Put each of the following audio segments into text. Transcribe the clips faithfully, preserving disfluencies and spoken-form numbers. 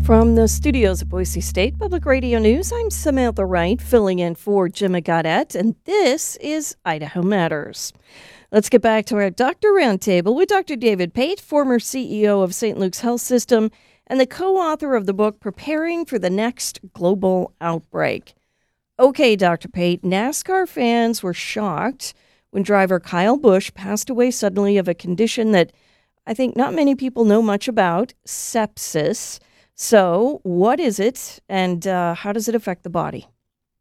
From the studios of Boise State Public Radio News, I'm Samantha Wright, filling in for Jim Gaudette, and this is Idaho Matters. Let's get back to our Doctor Roundtable with Doctor David Pate, former C E O of Saint Luke's Health System and the co-author of the book Preparing for the Next Global Outbreak. Okay, Doctor Pate, NASCAR fans were shocked when driver Kyle Busch passed away suddenly of a condition that I think not many people know much about, sepsis. So what is it, and uh, how does it affect the body?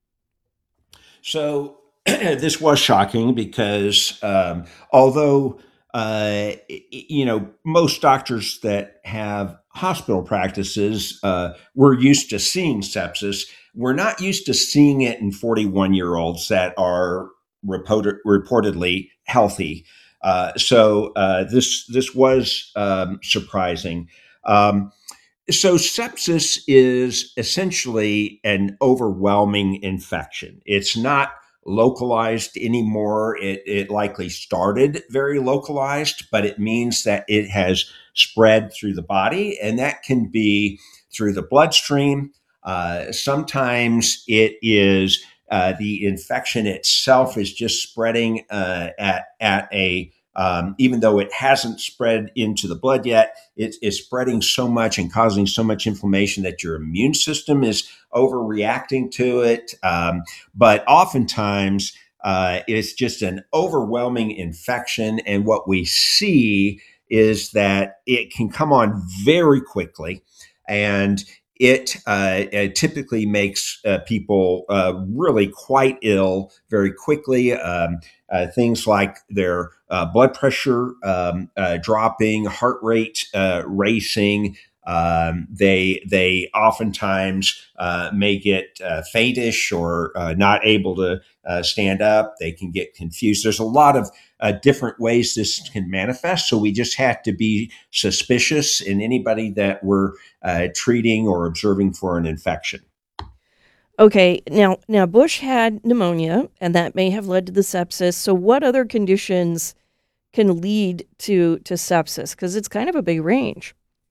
So this was shocking because um, although uh, you know most doctors that have hospital practices uh, we're used to seeing sepsis, we're not used to seeing it in forty-one year olds that are reported, reportedly healthy. Uh, so uh, this this was um, surprising. Um, so, sepsis is essentially an overwhelming infection. It's not localized anymore. It, it likely started very localized, but it means that it has spread through the body, and that can be through the bloodstream. Uh, sometimes it is uh, the infection itself is just spreading uh, at, at a um, even though it hasn't spread into the blood yet, it is spreading so much and causing so much inflammation that your immune system is overreacting to it. Um, but oftentimes, uh, it's just an overwhelming infection. And what we see is that it can come on very quickly. And it, uh, it typically makes uh, people uh, really quite ill very quickly. Um, uh, things like their uh, blood pressure um, uh, dropping, heart rate uh, racing. Um, they they oftentimes uh, may get uh, faintish or uh, not able to uh, stand up. They can get confused. There's a lot of uh, different ways this can manifest. So we just have to be suspicious in anybody that we're uh, treating or observing for an infection. Okay, now now Bush had pneumonia, and that may have led to the sepsis. So what other conditions can lead to to sepsis? Because it's kind of a big range.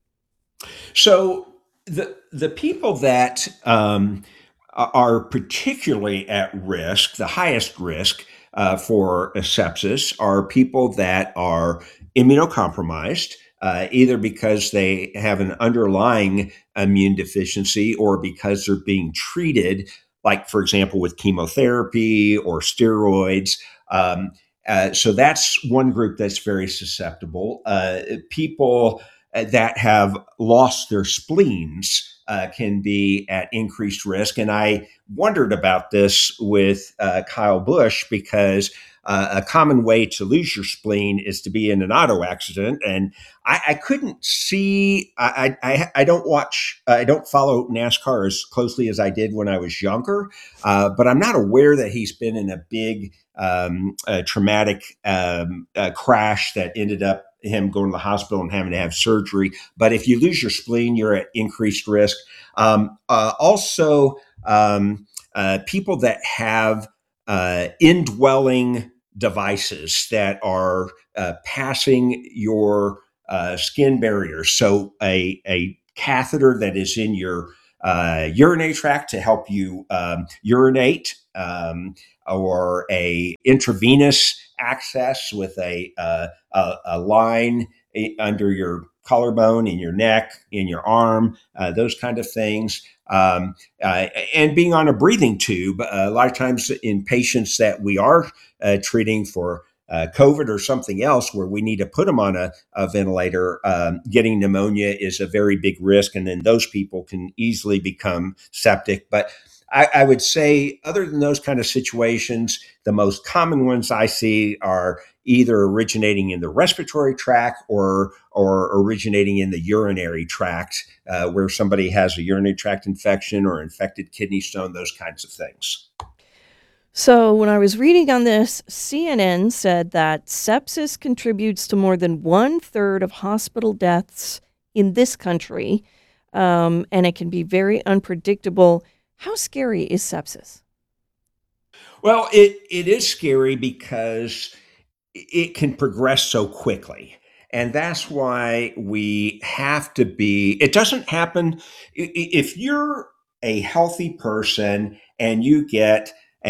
So the the people that um, are particularly at risk, the highest risk uh, for sepsis, are people that are immunocompromised, uh, either because they have an underlying immune deficiency or because they're being treated, like, for example, with chemotherapy or steroids. Um, uh, so that's one group that's very susceptible. Uh, people uh, that have lost their spleens uh, can be at increased risk. And I wondered about this with uh, Kyle Busch because uh, a common way to lose your spleen is to be in an auto accident. And I, I couldn't see, I, I, I don't watch, I don't follow NASCAR as closely as I did when I was younger, uh, but I'm not aware that he's been in a big um, uh, traumatic um, uh, crash that ended up him going to the hospital and having to have surgery. But if you lose your spleen, you're at increased risk. Um, uh, also, um, uh, people that have uh, indwelling devices that are uh, passing your uh, skin barriers. So a, a catheter that is in your uh, urinary tract to help you um, urinate, um, or a intravenous access with a uh, a, a line under your collarbone, in your neck, in your arm, uh, those kind of things. Um, uh, and being on a breathing tube, uh, a lot of times in patients that we are uh, treating for uh, COVID or something else where we need to put them on a, a ventilator, um, getting pneumonia is a very big risk. And then those people can easily become septic. But I, I would say, other than those kind of situations, the most common ones I see are either originating in the respiratory tract or or originating in the urinary tract, uh, where somebody has a urinary tract infection or infected kidney stone, those kinds of things. So when I was reading on this, C N N said that sepsis contributes to more than one third of hospital deaths in this country, um, and it can be very unpredictable. How scary is sepsis? Well, it, it is scary because it can progress so quickly. And that's why we have to be, it doesn't happen if you're a healthy person and you get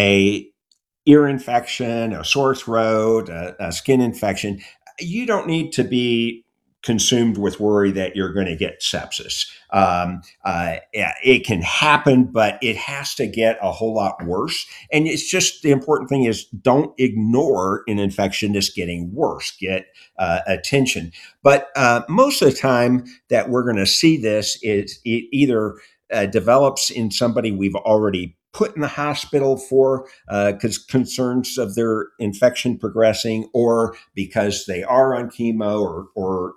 a ear infection, a sore throat, a, a skin infection, you don't need to be consumed with worry that you're going to get sepsis. Um, uh, yeah, it can happen, but it has to get a whole lot worse. And it's just the important thing is don't ignore an infection that's getting worse. Get uh, attention. But uh, most of the time that we're going to see this is it either uh, develops in somebody we've already put in the hospital for because uh, concerns of their infection progressing, or because they are on chemo or, or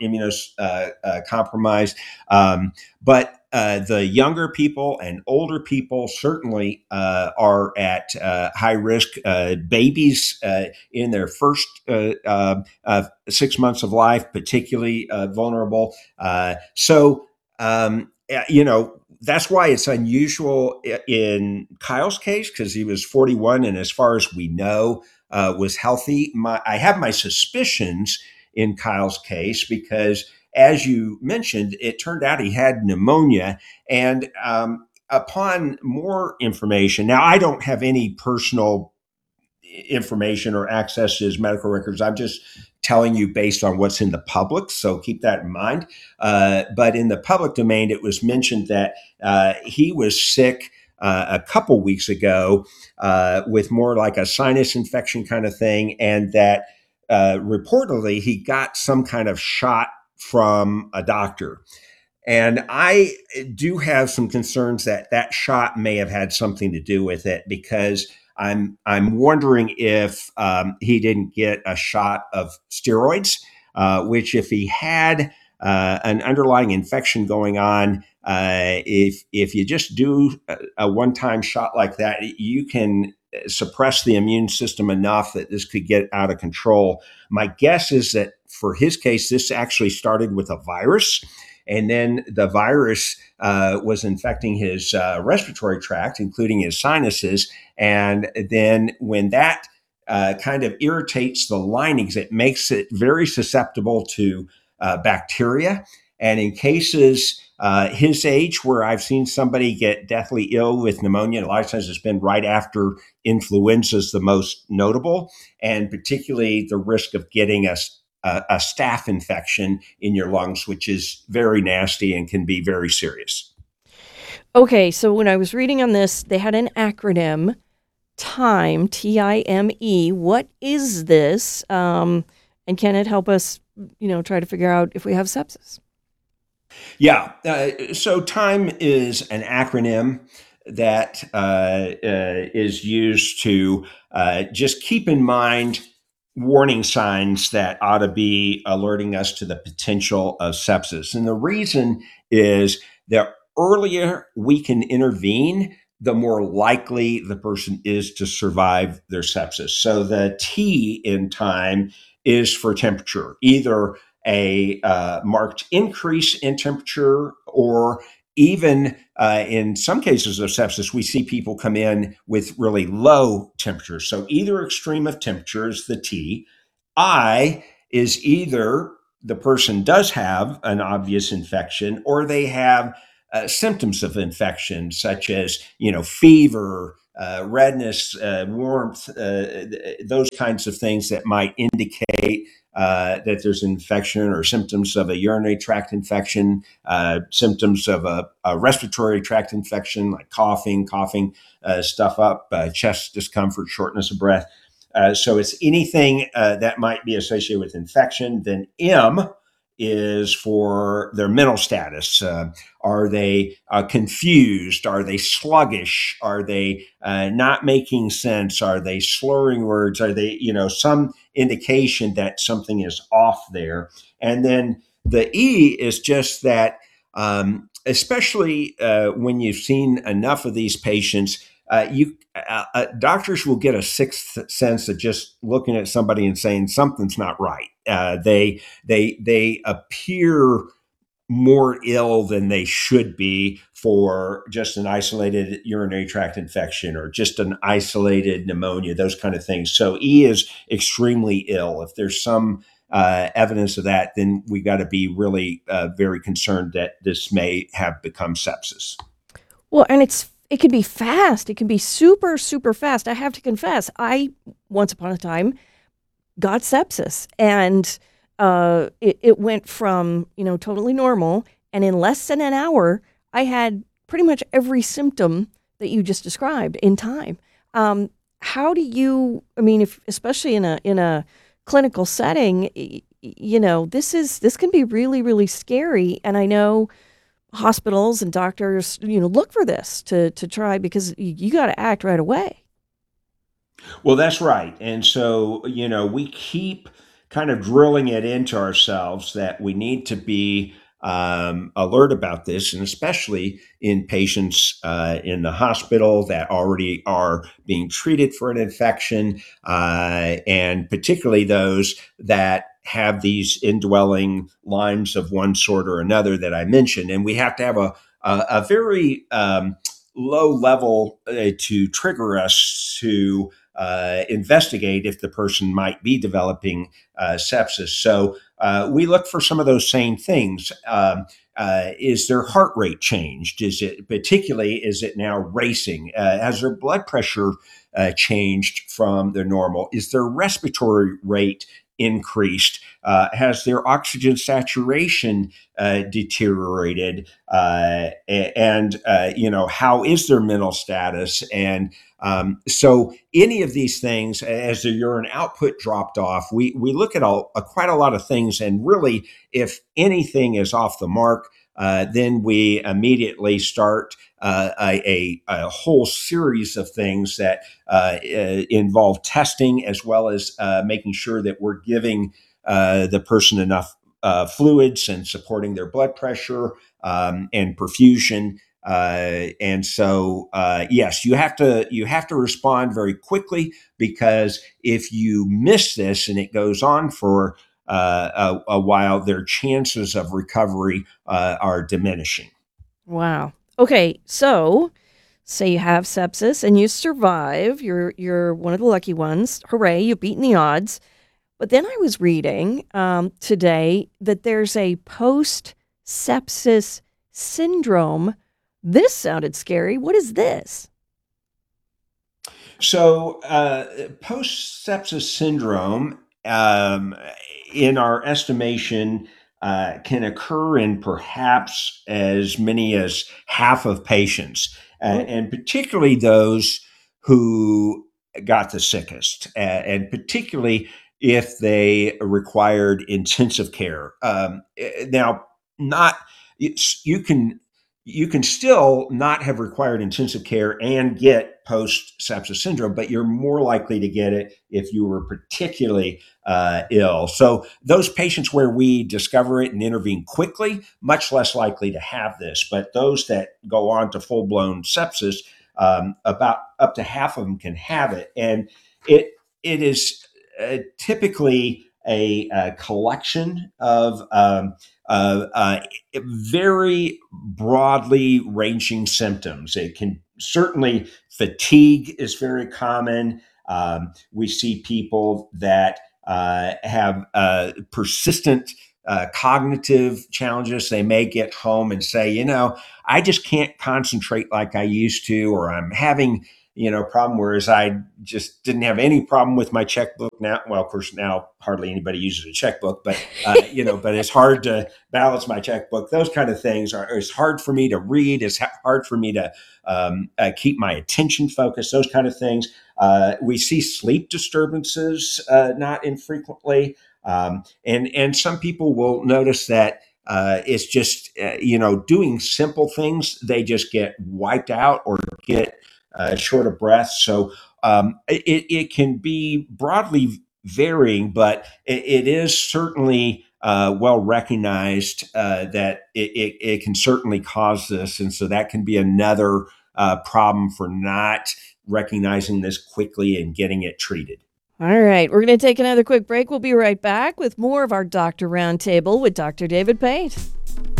immunocompromised. Uh, uh, um, but uh, the younger people and older people certainly uh, are at uh, high risk. Uh, babies uh, in their first uh, uh, uh, six months of life, particularly uh, vulnerable. Uh, so, um, you know, that's why it's unusual in Kyle's case, because he was forty-one and as far as we know, uh, was healthy. My, I have my suspicions in Kyle's case because, as you mentioned, it turned out he had pneumonia. And um, upon more information, now I don't have any personal information or access to his medical records. I'm just telling you based on what's in the public, so keep that in mind. Uh, but in the public domain, it was mentioned that uh, he was sick uh, a couple weeks ago uh, with more like a sinus infection kind of thing, and that uh, reportedly he got some kind of shot from a doctor. And I do have some concerns that that shot may have had something to do with it, because I'm I'm wondering if um, he didn't get a shot of steroids, uh, which if he had uh, an underlying infection going on, uh, if if you just do a, a one-time shot like that, you can suppress the immune system enough that this could get out of control. My guess is that for his case, this actually started with a virus. And then the virus uh, was infecting his uh, respiratory tract, including his sinuses. And then when that uh, kind of irritates the linings, it makes it very susceptible to uh, bacteria. And in cases uh, his age, where I've seen somebody get deathly ill with pneumonia, a lot of times it's been right after influenza is the most notable, and particularly the risk of getting a a, a staph infection in your lungs, which is very nasty and can be very serious. Okay, so when I was reading on this, they had an acronym, TIME, T I M E. What is this? Um, and can it help us, you know, try to figure out if we have sepsis? Yeah, uh, so TIME is an acronym that uh, uh, is used to uh, just keep in mind warning signs that ought to be alerting us to the potential of sepsis. And the reason is the earlier we can intervene, the more likely the person is to survive their sepsis. So the T in TIME is for temperature, either a uh, marked increase in temperature, or even uh, in some cases of sepsis, we see people come in with really low temperatures. So either extreme of temperature is the T. I is either the person does have an obvious infection, or they have uh, symptoms of infection, such as, you know, fever, uh, redness, uh, warmth, uh, those kinds of things that might indicate uh, that there's an infection, or symptoms of a urinary tract infection, uh, symptoms of a, a respiratory tract infection, like coughing, coughing uh, stuff up, uh, chest discomfort, shortness of breath. Uh, so it's anything uh, that might be associated with infection. Then M is for their mental status. Uh, are they uh, confused? Are they sluggish? Are they uh, not making sense? Are they slurring words? Are they, you know, some indication that something is off there? And then the E is just that, um, especially uh, when you've seen enough of these patients, uh, you uh, uh, doctors will get a sixth sense of just looking at somebody and saying something's not right. Uh, they they they appear more ill than they should be for just an isolated urinary tract infection or just an isolated pneumonia, those kind of things. So E is extremely ill. If there's some uh, evidence of that, then we got to be really uh, very concerned that this may have become sepsis. Well, and it's it can be fast. It can be super, super fast. I have to confess, I once upon a time got sepsis, and uh, it, it went from you know totally normal, and in less than an hour, I had pretty much every symptom that you just described in time. Um, how do you? I mean, if especially in a in a clinical setting, y- y- you know, this is this can be really, really scary, and I know hospitals and doctors, you know, look for this to to try because you, you got to act right away. Well, that's right. And so, you know, we keep kind of drilling it into ourselves that we need to be um, alert about this, and especially in patients uh, in the hospital that already are being treated for an infection, uh, and particularly those that have these indwelling lines of one sort or another that I mentioned. And we have to have a, a, a very um, low level uh, to trigger us to uh, investigate if the person might be developing uh, sepsis. So uh, we look for some of those same things. Um, uh, is their heart rate changed? Is it particularly, is it now racing? Uh, has their blood pressure uh, changed from the normal? Is their respiratory rate increased? Uh, has their oxygen saturation uh, deteriorated? Uh, and, uh, you know, how is their mental status? And um, so any of these things, as the urine output dropped off, we we look at all, uh, quite a lot of things, and really, if anything is off the mark, uh, then we immediately start uh, a, a, a whole series of things that uh, uh, involve testing, as well as uh, making sure that we're giving uh, the person enough uh, fluids and supporting their blood pressure um, and perfusion. Uh, and so, uh, yes, you have to you have to respond very quickly, because if you miss this and it goes on for uh, a, a while, their chances of recovery uh, are diminishing. Wow. Okay, so say you have sepsis and you survive. You're you're one of the lucky ones. Hooray! You've beaten the odds. But then I was reading um, today that there's a post sepsis syndrome. This sounded scary. What is this? So, uh, post sepsis syndrome, um, in our estimation, uh, can occur in perhaps as many as half of patients, uh, Oh, and particularly those who got the sickest, uh, and particularly if they required intensive care. Um, eh, now, not it's, you can you can still not have required intensive care and get post sepsis syndrome, but you're more likely to get it if you were particularly uh, ill. So, those patients where we discover it and intervene quickly, much less likely to have this. But those that go on to full blown sepsis, um, about up to half of them can have it. And it it is uh, typically a, a collection of um, uh, uh, very broadly ranging symptoms. It can certainly, fatigue is very common. Um, we see people that uh, have uh, persistent uh, cognitive challenges. They may get home and say, you know, I just can't concentrate like I used to, or I'm having, you know, problem, whereas I just didn't have any problem with my checkbook now. Well, of course, now hardly anybody uses a checkbook, but, uh, you know, but it's hard to balance my checkbook. Those kind of things are, it's hard for me to read. It's hard for me to um, uh, keep my attention focused, those kind of things. Uh, we see sleep disturbances uh, not infrequently. Um, and, and some people will notice that uh, it's just, uh, you know, doing simple things, they just get wiped out or get uh, short of breath. So um, it, it can be broadly varying, but it, it is certainly uh, well recognized uh, that it, it, it can certainly cause this. And so that can be another uh, problem for not recognizing this quickly and getting it treated. all right. We're going to take another quick break. We'll be right back with more of our Doctor Roundtable with Doctor David Pate.